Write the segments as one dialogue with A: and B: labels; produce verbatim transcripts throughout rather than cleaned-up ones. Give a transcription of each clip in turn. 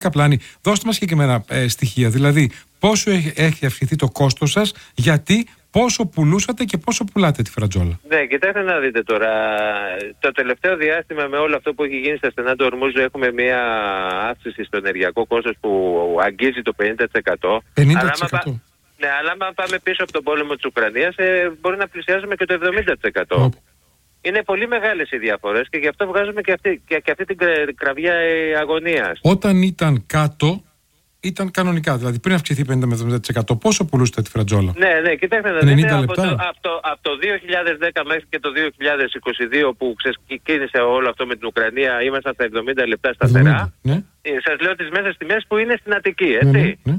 A: Καπλάνη, δώστε μας συγκεκριμένα ε, στοιχεία. Δηλαδή, πόσο έχει, έχει αυξηθεί το κόστος σας, γιατί, πόσο πουλούσατε και πόσο πουλάτε τη φρατζόλα.
B: Ναι, κοιτάξτε να δείτε τώρα. Το τελευταίο διάστημα, με όλο αυτό που έχει γίνει στα στενά του Ορμούζου, έχουμε μια αύξηση στο ενεργειακό κόστος που αγγίζει το πενήντα τοις εκατό.
A: πενήντα τοις εκατό.
B: Αλλά, ναι, αλλά άμα πάμε πίσω από τον πόλεμο της Ουκρανίας, ε, μπορεί να πλησιάζουμε και το εβδομήντα τοις εκατό. Oh. Είναι πολύ μεγάλες οι διαφορές και γι' αυτό βγάζουμε και αυτή, και, και αυτή την κραβιά αγωνίας.
A: Όταν ήταν κάτω, ήταν κανονικά. Δηλαδή πριν αυξηθεί πενήντα με εβδομήντα τοις εκατό, πόσο πουλούσατε τη φρατζόλα?
B: Ναι, ναι, κοιτάξτε να δείτε. Από το, από, το, από το δύο χιλιάδες δέκα μέχρι και το δύο χιλιάδες είκοσι δύο που ξεκίνησε όλο αυτό με την Ουκρανία, ήμασταν στα εβδομήντα λεπτά σταθερά. Ναι. Σας λέω τις μέσες τιμές που είναι στην Αττική, έτσι. Ναι, ναι.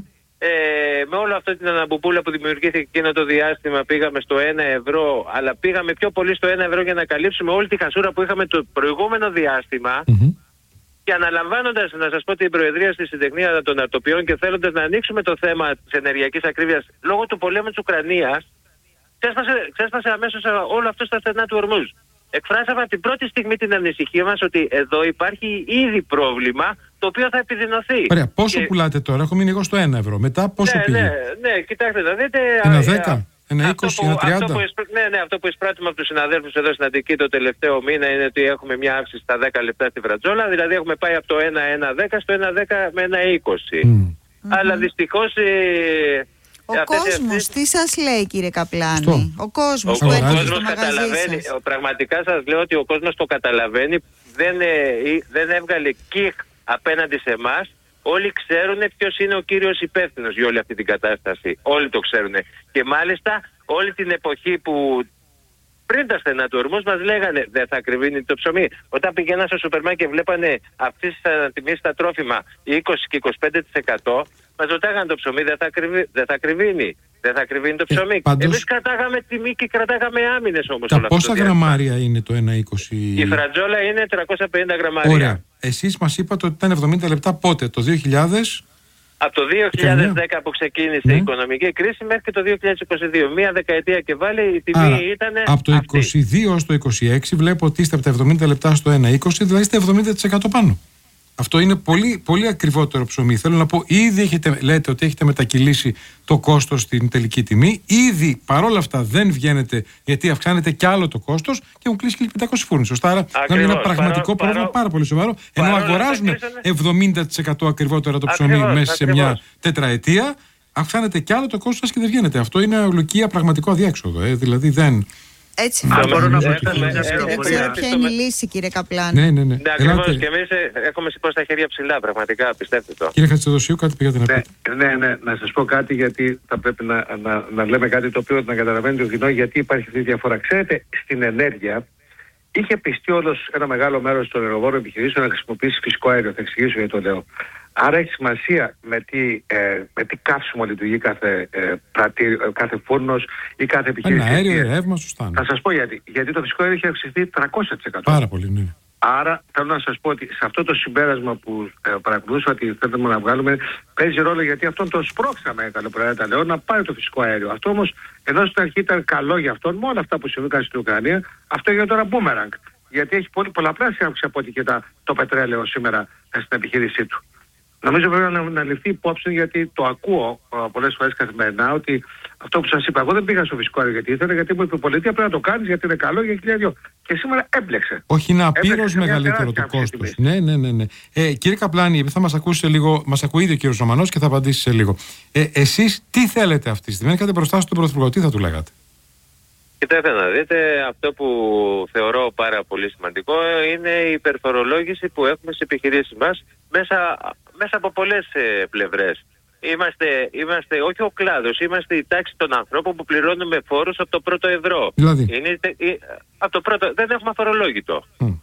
B: Ε, με όλο αυτό την αναμπουπούλα που δημιουργήθηκε εκείνο το διάστημα, πήγαμε στο ένα ευρώ, αλλά πήγαμε πιο πολύ στο ένα ευρώ για να καλύψουμε όλη τη χασούρα που είχαμε το προηγούμενο διάστημα. Mm-hmm. Και αναλαμβάνοντας, να σας πω, την Προεδρία στη Συντεχνία των Αρτοποιών και θέλοντας να ανοίξουμε το θέμα της ενεργειακής ακρίβειας λόγω του πολέμου της Ουκρανίας, ξέσπασε, ξέσπασε αμέσως όλο αυτό στα στενά του Ορμούζ. Εκφράσαμε από την πρώτη στιγμή την ανησυχία μας ότι εδώ υπάρχει ήδη πρόβλημα το οποίο θα επιδεινωθεί.
A: Ωραία, πόσο και... πουλάτε τώρα? Έχω μείνει εγώ στο ένα ευρώ. Μετά πόσο
B: ναι,
A: πήγε?
B: Ναι, ναι, κοιτάξτε να δείτε.
A: Ένα δέκα, ένα είκοσι, ένα τριάντα.
B: Αυτό που, ναι, ναι, αυτό που εισπράττουμε από τους συναδέλφους εδώ στην Αττική το τελευταίο μήνα είναι ότι έχουμε μια αύξηση στα δέκα λεπτά στη φρατζόλα. Δηλαδή έχουμε πάει από το ένα ένα δέκα στο ένα δέκα με ένα είκοσι. Mm. Αλλά δυστυχώς... Ε,
C: Ο κόσμος, αυτές... τι σας λέει, κύριε Καπλάνη?
A: Στο.
C: Ο κόσμος
B: ο,
C: που
B: ο
C: έρχεται
B: κόσμος
C: στο μαγαζί
B: καταλαβαίνει,
C: σας.
B: Πραγματικά σας λέω ότι ο κόσμος το καταλαβαίνει. Δεν, ε, δεν έβγαλε κιχ απέναντι σε εμάς. Όλοι ξέρουν ποιος είναι ο κύριος υπεύθυνος για όλη αυτή την κατάσταση. Όλοι το ξέρουν. Και μάλιστα όλη την εποχή που πριν τα στενά του Ορμούζ μας λέγανε δεν θα ακριβίνει το ψωμί. Όταν πηγαίναν στο σούπερ μάρκετ και βλέπανε αυτές τις ανατιμήσεις στα τρόφιμα είκοσι και είκοσι πέντε τοις εκατό, μας ρωτάγανε το ψωμί δεν θα, ακριβί, δεν θα ακριβίνει. Δεν θα ακριβίνει το ψωμί. Ε, πάντως... Εμείς κρατάγαμε τιμή και κρατάγαμε άμυνες όμως.
A: Τα πόσα γραμμάρια είναι το ένα είκοσι?
B: Η φρατζόλα είναι τριακόσια πενήντα γραμμάρια.
A: Ωραία. Εσείς μας είπατε ότι ήταν εβδομήντα λεπτά πότε? Το δύο χιλιάδες?
B: Από το δύο χιλιάδες δέκα που ξεκίνησε ναι. η οικονομική κρίση μέχρι και το δύο χιλιάδες είκοσι δύο. Μία δεκαετία και βάλει η τιμή ήταν.
A: Από το αυτή. είκοσι δύο ως το είκοσι έξι βλέπω ότι είστε από τα εβδομήντα λεπτά στο ένα είκοσι, δηλαδή είστε εβδομήντα τοις εκατό πάνω. Αυτό είναι πολύ, πολύ ακριβότερο ψωμί. Θέλω να πω, ήδη έχετε, λέτε ότι έχετε μετακυλήσει το κόστος στην τελική τιμή. Ήδη παρόλα αυτά δεν βγαίνετε, γιατί αυξάνεται κι άλλο το κόστος και έχουν κλείσει χίλια πεντακόσιοι φούρνοι. Σωστά, άρα είναι ένα πραγματικό παρό, πρόβλημα παρό, πάρα πολύ σοβαρό. Ενώ αγοράζουν εβδομήντα τοις εκατό ακριβότερα το ψωμί ακριβώς, μέσα σε ακριβώς. μια τετραετία, αυξάνεται κι άλλο το κόστος σας και δεν βγαίνετε. Αυτό είναι ολοκία πραγματικό αδιέξοδο. Ε, δηλαδή δεν.
C: Έτσι
D: Αν μπορώ να πω
C: δεν ξέρω ποια είναι η λύση, κύριε Καπλάνη.
A: Ναι, ναι, ναι.
B: Ναι, ακριβώς. Και εμείς έχουμε σηκώσει τα χέρια ψηλά, πραγματικά, πιστεύετε το.
A: Κύριε Χατζηδοσίου, κάτι πήγατε να πείτε?
D: Ναι, ναι, ναι, να σας πω κάτι, γιατί θα πρέπει να, να, να λέμε κάτι το οποίο να καταλαβαίνει το κοινό, γιατί υπάρχει αυτή η διαφορά. Ξέρετε, στην ενέργεια είχε πιστεί όλος ένα μεγάλο μέρος των ενεργοβόρων επιχειρήσεων να χρησιμοποιήσει φυσικό αέριο. Θα εξηγήσω γιατί το λέω. Άρα έχει σημασία με τι, ε, με τι καύσιμο λειτουργεί κάθε, ε, πρατή, ε, κάθε φούρνος ή κάθε επιχείρηση.
A: Ένα αέριο, ρεύμα, σωστά.
D: Θα σας πω γιατί. Γιατί το φυσικό αέριο έχει αυξηθεί τριακόσια τοις εκατό.
A: Πάρα πολύ, ναι.
D: Άρα θέλω να σας πω ότι σε αυτό το συμπέρασμα που ε, παρακολουθούσα ότι θέλουμε να βγάλουμε παίζει ρόλο, γιατί αυτόν τον σπρώξαμε καλοπροαίρετα λέω να πάρει το φυσικό αέριο. Αυτό όμως ενώ στην αρχή ήταν καλό για αυτόν, με όλα αυτά που συμβήκαν στην Ουκρανία, αυτό έγινε τώρα boomerang. Γιατί έχει πολύ πολλαπλάσια αύξηση από ό,τι και τα, το πετρέλαιο σήμερα στην επιχείρησή του. Νομίζω πρέπει να, να ληφθεί υπόψη, γιατί το ακούω uh, πολλές φορές καθημερινά, ότι αυτό που σας είπα, εγώ δεν πήγα στο φυσικό αέριο γιατί ήθελα, γιατί μου είπε η πολιτεία πρέπει να το κάνεις γιατί είναι καλό για χιλιάδες δυο. Και σήμερα έμπλεξε.
A: Όχι, είναι απείρως μεγαλύτερο το κόστος. Ναι, ναι, ναι. ναι. Ε, κύριε Καπλάνη, επειδή θα μας ακούσει λίγο, μας ακούει ήδη ο κύριος Ρωμανός και θα απαντήσει σε λίγο. Ε, εσείς τι θέλετε αυτή τη στιγμή? Είχατε μπροστά στον Πρωθυπουργό, τι θα του λέγατε?
B: Κοιτάξτε να δείτε, αυτό που θεωρώ πάρα πολύ σημαντικό είναι η υπερφορολόγηση που έχουμε στις επιχειρήσεις μας μέσα, μέσα από πολλές ε, πλευρές. Είμαστε, είμαστε όχι ο κλάδος, είμαστε η τάξη των ανθρώπων που πληρώνουμε φόρους από το πρώτο ευρώ.
A: Δηλαδή?
B: Είναι, ε, από το πρώτο, δεν έχουμε αφορολόγητο. Mm.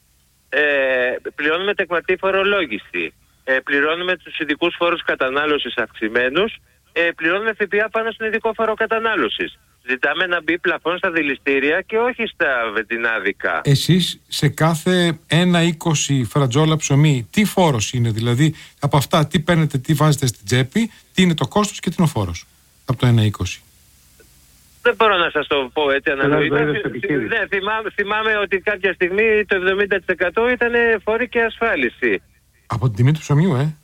B: Ε, πληρώνουμε τεκματή φορολόγηση. Ε, πληρώνουμε τους ειδικούς φόρους κατανάλωσης αυξημένους. Ε, πληρώνουμε ΦΠΑ πάνω στον ειδικό φόρο κατανάλωσης. Ζητάμε να μπει πλαφόν στα δηληστήρια και όχι στα βενζινάδικα.
A: Εσείς σε κάθε ένα είκοσι φρατζόλα ψωμί, τι φόρος είναι? Δηλαδή από αυτά τι παίρνετε, τι βάζετε στην τσέπη, τι είναι το κόστος και τι είναι ο φόρος από το ένα είκοσι?
B: Δεν μπορώ να σας το πω έτσι αναλογικά. Ναι, θυμάμαι, θυμάμαι ότι κάποια στιγμή το εβδομήντα τοις εκατό ήταν φόροι και ασφάλιση.
A: Από την τιμή του ψωμιού, ε?